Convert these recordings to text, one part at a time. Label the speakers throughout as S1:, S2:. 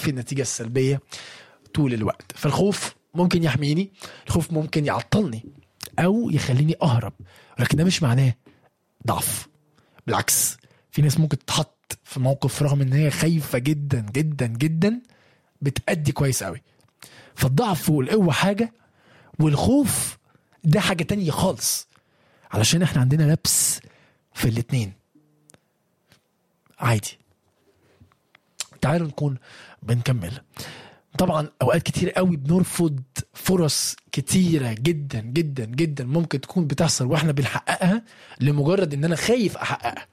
S1: في النتيجة السلبية طول الوقت. فالخوف ممكن يحميني، الخوف ممكن يعطلني أو يخليني أهرب، ولكن ده مش معناه ضعف. بالعكس، في ناس ممكن تتحط في موقف رغم ان هي خايفة جدا جدا جدا بتأدي كويس قوي. فالضعف والقوة حاجة، والخوف ده حاجة تانية خالص، علشان احنا عندنا لبس في الاتنين عادي. تعالوا نكون بنكمل. طبعا اوقات كتير قوي بنرفض فرص كتيرة جدا جدا جدا ممكن تكون بتحصل واحنا بنحققها لمجرد ان انا خايف احققها.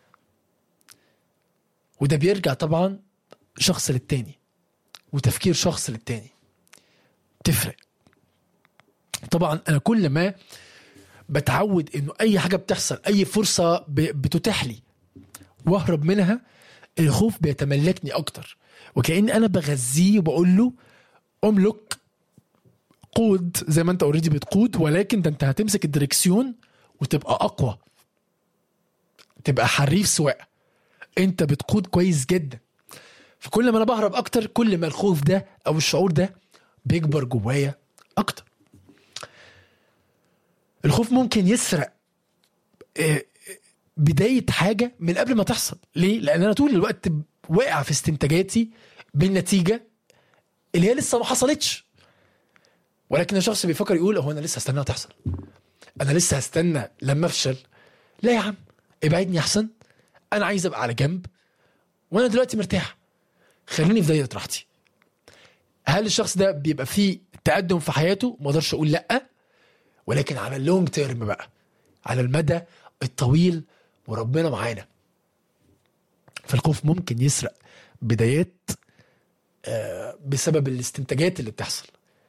S1: وده بيرجع طبعا شخص للتاني وتفكير شخص للتاني، تفرق. طبعا انا كل ما بتعود انه اي حاجة بتحصل، اي فرصة بتتاح لي واهرب منها، الخوف بيتملكني اكتر، وكأن انا بغذيه وبقول له املك، قود زي ما انت اوريدي بتقود، ولكن ده انت هتمسك الدركسيون وتبقى اقوى، تبقى حريف سواقة، انت بتقود كويس جدا. فكل ما انا بهرب اكتر، كل ما الخوف ده او الشعور ده بيكبر جوايا اكتر. الخوف ممكن يسرق بداية حاجة من قبل ما تحصل. ليه؟ لان انا طول الوقت واقع في استنتاجاتي بالنتيجة اللي هي لسه ما حصلتش، ولكن الشخص بيفكر يقول هو انا لسه هستناها تحصل، انا لسه هستنى لما افشل. لا يا عم، ابعدني احسن، انا عايز ابقى على جنب وانا دلوقتي مرتاح، خليني في دايرة راحتي. هل الشخص ده بيبقى فيه تقدم في حياته؟ ما اقدرش اقول لا، ولكن على اللونج تيرم بقى، على المدى الطويل وربنا معانا. فالخوف ممكن يسرق بدايات بسبب الاستنتاجات اللي بتحصل.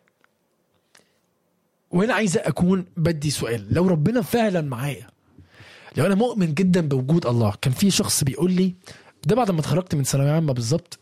S1: وهنا عايزة أكون بدي سؤال، لو ربنا فعلا معايا، لو أنا مؤمن جدا بوجود الله. كان في شخص بيقول لي ده بعد ما اتخرجت من ثانوية عامة بالظبط،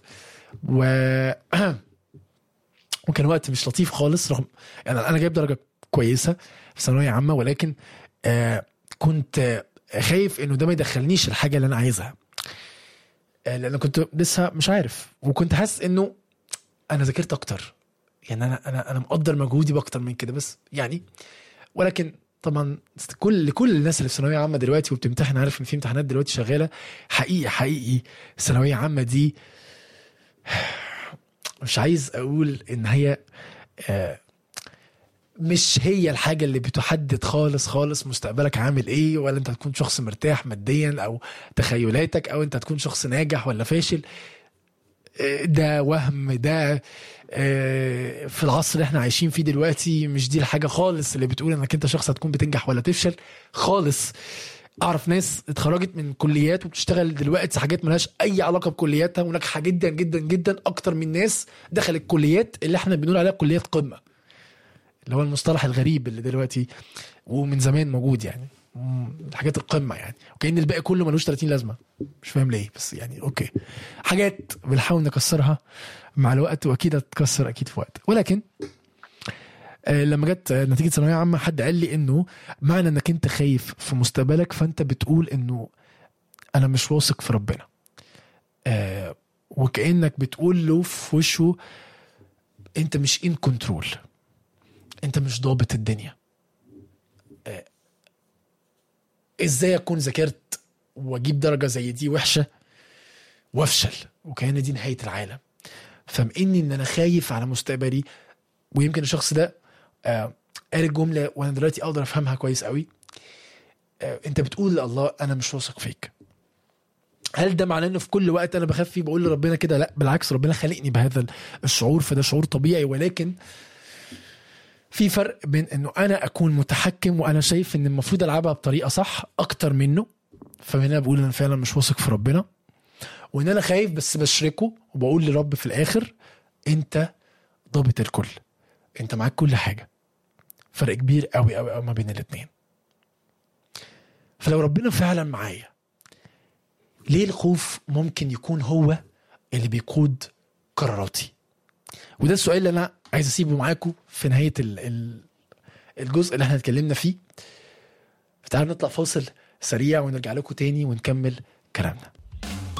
S1: وكان وقت مش لطيف خالص، رغم يعني أنا جايب درجة كويسة في ثانوية عامة، ولكن كنت خايف إنه ده ما يدخلنيش الحاجة اللي أنا عايزها، لأن كنت لسه مش عارف، وكنت حاسس إنه أنا ذاكرت أكتر، يعني أنا مقدر مجهودي بأكتر من كده، بس يعني. ولكن طبعا كل الناس اللي في ثانويه عامه دلوقتي وبتمتحن، عارف ان في امتحانات دلوقتي شغاله. حقيقي الثانويه عامه دي مش عايز اقول ان هي مش هي الحاجه اللي بتحدد خالص مستقبلك عامل ايه، ولا انت هتكون شخص مرتاح ماديا، او تخيلاتك، او انت هتكون شخص ناجح ولا فاشل. ده وهم، ده في العصر اللي احنا عايشين فيه دلوقتي مش دي الحاجة خالص اللي بتقول انك انت شخص هتكون بتنجح ولا تفشل خالص. اعرف ناس اتخرجت من كليات وبتشتغل دلوقتي حاجات ملهاش اي علاقة بكلياتها وناجحة جدا جدا جدا، اكتر من ناس دخلت كليات اللي احنا بنقول عليها كليات قمة، اللي هو المصطلح الغريب اللي دلوقتي ومن زمان موجود، يعني حاجات القمة يعني، وكأن الباقي كله ملوش 30 لازمة، مش فاهم ليه، بس يعني اوكي، حاجات بنحاول نكسرها مع الوقت، واكيد هتتكسر اكيد في وقت. ولكن لما جت نتيجة ثانوية عامة، حد قال لي انه معنى انك انت خايف في مستقبلك فانت بتقول انه انا مش واثق في ربنا، وكأنك بتقول له في وشه انت مش ان كنترول، انت مش ضابط الدنيا. ازاي اكون ذاكرت واجيب درجة زي دي وحشة وافشل وكأن دي نهاية العالم؟ فمئني ان انا خايف على مستقبلي. ويمكن الشخص ده قال الجملة وانا دلوقتي اقدر افهمها كويس قوي. انت بتقول لله انا مش واثق فيك. هل ده معناه انه في كل وقت انا بخاف فيه بقول لربنا كده؟ لا بالعكس، ربنا خلقني بهذا الشعور، فده شعور طبيعي، ولكن في فرق بين انه انا اكون متحكم وانا شايف ان المفروض العبها بطريقة صح اكتر منه، فهنا بقول انا فعلا مش واثق في ربنا، وان انا خايف بس بشركه وبقول لرب في الاخر انت ضابط الكل، انت معاك كل حاجة. فرق كبير قوي قوي قوي ما بين الاتنين. فلو ربنا فعلا معايا، ليه الخوف ممكن يكون هو اللي بيقود قراراتي؟ وده السؤال اللي انا عايز اسيبه معاكم في نهاية الجزء اللي احنا اتكلمنا فيه. فتعالوا نطلع فاصل سريع ونرجع لكم تاني ونكمل كلامنا.